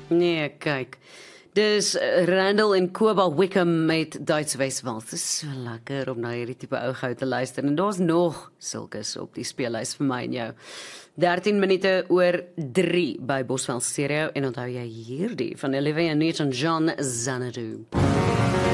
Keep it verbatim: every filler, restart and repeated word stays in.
Nee, kyk. Dis Randall en Koba Wickham met Duits Weswald. Dit is so lekker om na hierdie tipe ou gou te luister. En daar's nog sulkes op die speellys vir my en jou. dertien minute oor drie by Bosveld Stereo. En onthou jy hierdie van Olivia Newton-John, Xanadu.